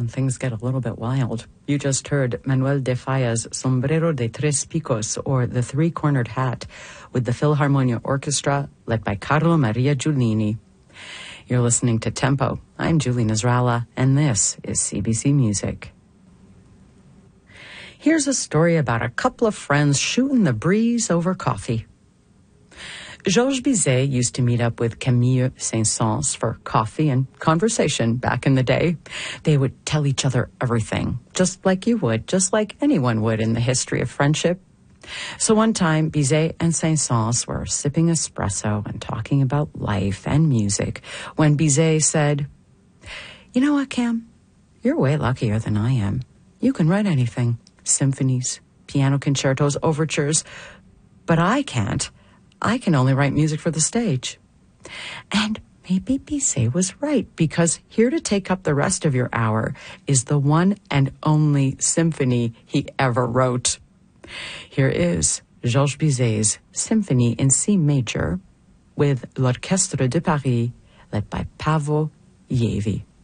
when things get a little bit wild. You just heard Manuel de Falla's Sombrero de Tres Picos, or The Three-Cornered Hat, with the Philharmonia Orchestra, led by Carlo Maria Giulini. You're listening to Tempo. I'm Julie Nasrallah, and this is CBC Music. Here's a story about a couple of friends shooting the breeze over coffee. Georges Bizet used to meet up with Camille Saint-Saëns for coffee and conversation back in the day. They would tell each other everything, just like you would, just like anyone would in the history of friendship. So one time, Bizet and Saint-Saëns were sipping espresso and talking about life and music when Bizet said, "You know what, Cam? You're way luckier than I am. You can write anything, symphonies, piano concertos, overtures, but I can't. I can only write music for the stage." And maybe Bizet was right, because here to take up the rest of your hour is the one and only symphony he ever wrote. Here is Georges Bizet's Symphony in C major with l'Orchestre de Paris, led by Paavo Järvi.